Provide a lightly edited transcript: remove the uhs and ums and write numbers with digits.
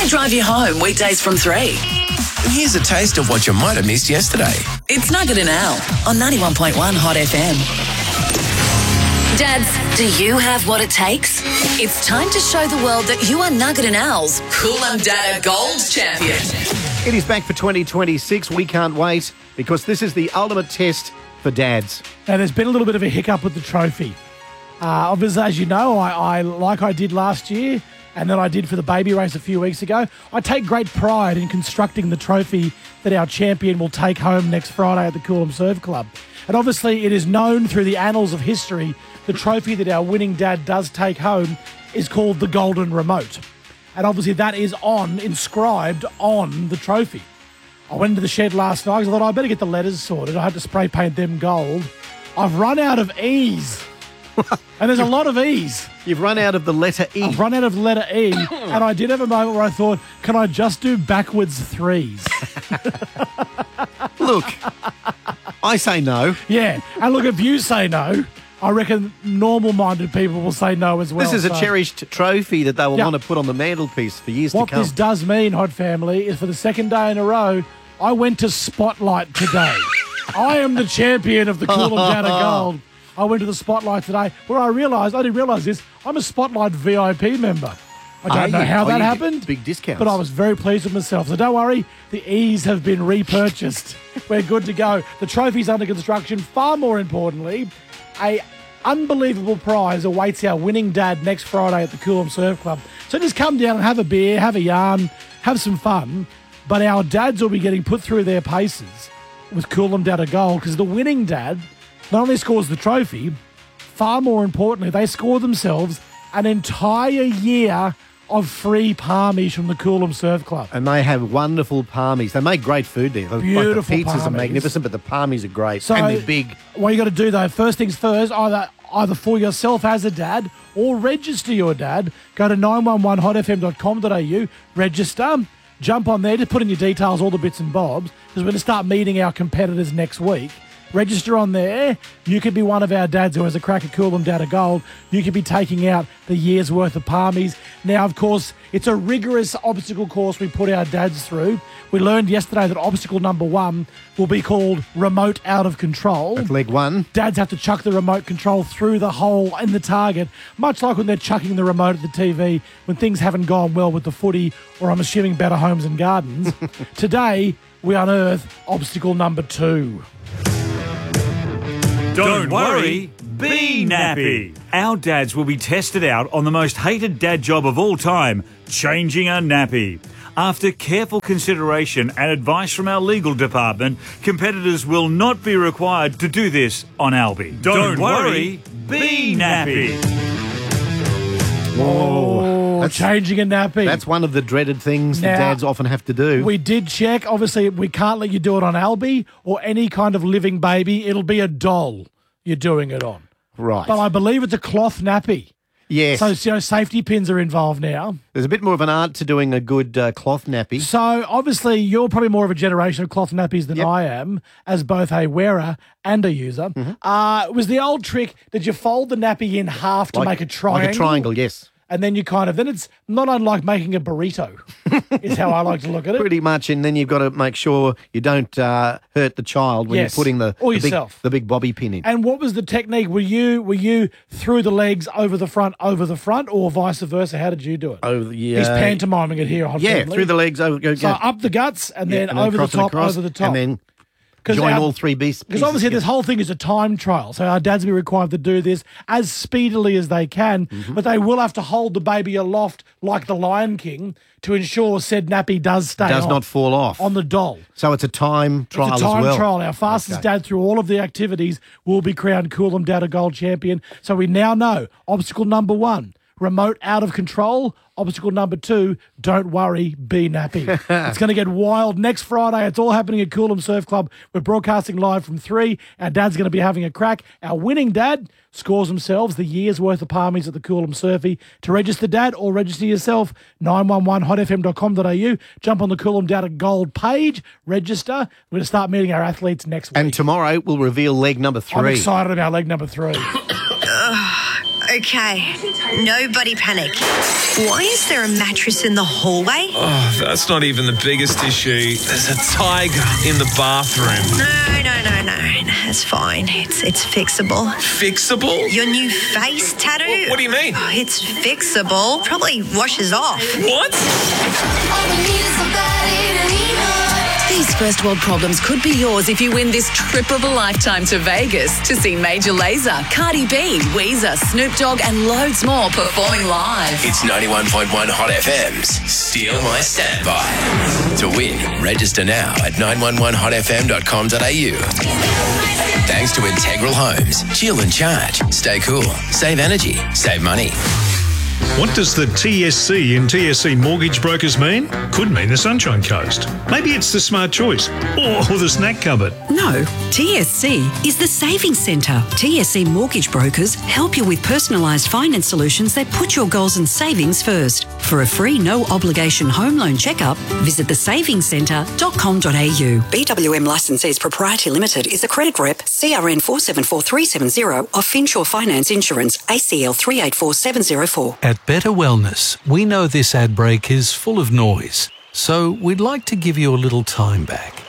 might drive you home weekdays from 3. And here's a taste of what you might have missed yesterday. It's Nugget and Al on 91.1 Hot FM. Dads, do you have what it takes? It's time to show the world that you are Nugget and Al's Coolam Data Gold Champion. It is back for 2026. We can't wait because this is the ultimate test for dads. Now, there's been a little bit of a hiccup with the trophy. Obviously, as you know, I did last year and then I did for the baby race a few weeks ago, I take great pride in constructing the trophy that our champion will take home next Friday at the Coolam Surf Club. And obviously, it is known through the annals of history, the trophy that our winning dad does take home is called the Golden Remote. And obviously, that is inscribed on the trophy. I went into the shed last night because I thought I better get the letters sorted. I had to spray paint them gold. I've run out of E's. And there's a lot of E's. You've run out of the letter E. I've run out of the letter E. And I did have a moment where I thought, can I just do backwards threes? Look, I say no. Yeah. And look, if you say no, I reckon normal-minded people will say no as well. This is a cherished trophy that they will want to put on the mantelpiece for years to come. What this does mean, Hot Family, is for the second day in a row, I went to Spotlight today. I am the champion of the Coolam Data Gold. I went to the Spotlight today where I didn't realise this, I'm a Spotlight VIP member. I don't know how that happened. Big discounts. But I was very pleased with myself. So don't worry, the E's have been repurchased. We're good to go. The trophy's under construction. Far more importantly, a unbelievable prize awaits our winning dad next Friday at the Coolam Surf Club. So just come down and have a beer, have a yarn, have some fun. But our dads will be getting put through their paces with Coolam Data Gold because the winning dad not only scores the trophy, far more importantly, they score themselves an entire year of free palmies from the Coolam Surf Club. And they have wonderful palmies. They make great food there. Beautiful like the pizzas palmies. are magnificent, but the palmies are great. So, and they're big. What you got to do, though, first things first, either for yourself as a dad or register your dad. Go to 911hotfm.com.au, register, jump on there, just put in your details, all the bits and bobs, because we're going to start meeting our competitors next week. Register on there. You could be one of our dads who has a crack at Coolam Data Gold. You could be taking out the year's worth of palmies. Now, of course, it's a rigorous obstacle course we put our dads through. We learned yesterday that obstacle number 1 will be called remote out of control. That's leg 1. Dads have to chuck the remote control through the hole in the target, much like when they're chucking the remote at the TV when things haven't gone well with the footy or I'm assuming Better Homes and Gardens. Today, we unearth obstacle number 2. Don't worry, be nappy. Our dads will be tested out on the most hated dad job of all time, changing a nappy. After careful consideration and advice from our legal department, competitors will not be required to do this on Albi. Don't worry, be nappy. Whoa, changing a nappy. That's one of the dreaded things that dads often have to do. We did check. Obviously, we can't let you do it on Albi or any kind of living baby. It'll be a doll you're doing it on. Right. But I believe it's a cloth nappy. Yes. So, safety pins are involved now. There's a bit more of an art to doing a good cloth nappy. So, obviously, you're probably more of a generation of cloth nappies than I am, as both a wearer and a user. Mm-hmm. Was the old trick, did you fold the nappy in half to make a triangle? Like a triangle, yes. And then then it's not unlike making a burrito, is how I like to look at it. Pretty much, and then you've got to make sure you don't hurt the child when you're putting the big bobby pin in. And what was the technique? Were you through the legs over the front, or vice versa? How did you do it? He's pantomiming it here. Through the legs. So up the guts and then over the top, over the top. And then join all three pieces. Because obviously this whole thing is a time trial. So our dads will be required to do this as speedily as they can, but they will have to hold the baby aloft like the Lion King to ensure said nappy does not fall off on the doll. So it's a time trial as well. It's a time trial. Our fastest dad through all of the activities will be crowned Coolam Data Gold champion. So we now know obstacle number 1, remote out of control. Obstacle number 2, don't worry, be nappy. It's going to get wild next Friday. It's all happening at Coolam Surf Club. We're broadcasting live from 3. Our dad's going to be having a crack. Our winning dad scores themselves the year's worth of palmies at the Coolam Surfy. To register dad or register yourself, 911hotfm.com.au. Jump on the Coolam Data Gold page, register. We're going to start meeting our athletes next week. And tomorrow we'll reveal leg number 3. I'm excited about leg number 3. Okay, nobody panic. Why is there a mattress in the hallway? Oh, that's not even the biggest issue. There's a tiger in the bathroom. No. It's fine. It's fixable. Fixable? Your new face tattoo? What do you mean? Oh, it's fixable. Probably washes off. What? These first world problems could be yours if you win this trip of a lifetime to Vegas to see Major Lazer, Cardi B, Weezer, Snoop Dogg and loads more performing live. It's 91.1 Hot FM's Steal My Standby. To win, register now at 911hotfm.com.au. Thanks to Integral Homes. Chill and charge. Stay cool. Save energy. Save money. What does the TSC in TSC Mortgage Brokers mean? Could mean the Sunshine Coast. Maybe it's the Smart Choice or the Snack Cupboard. No, TSC is the Savings Centre. TSC Mortgage Brokers help you with personalised finance solutions that put your goals and savings first. For a free, no-obligation home loan checkup, visit thesavingcentre.com.au. BWM Licensees Proprietary Limited is a credit rep, CRN 474370 of Finsure Finance Insurance, ACL 384704. At Better Wellness, we know this ad break is full of noise, so we'd like to give you a little time back.